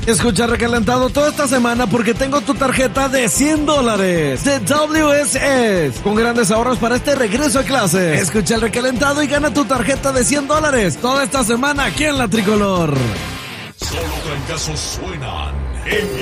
Escucha Recalentado toda esta semana porque tengo tu tarjeta de $100 de WSS con grandes ahorros para este regreso a clase. Escucha el Recalentado y gana tu tarjeta de $100 toda esta semana aquí en La Tricolor. Solo trancazos suenan en